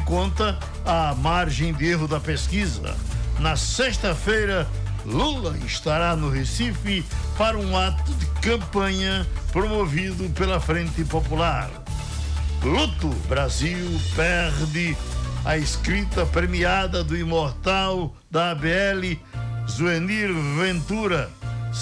conta a margem de erro da pesquisa. Na sexta-feira, Lula estará no Recife para um ato de campanha promovido pela Frente Popular. Luto, Brasil perde a escrita premiada do imortal da ABL, Zuenir Ventura,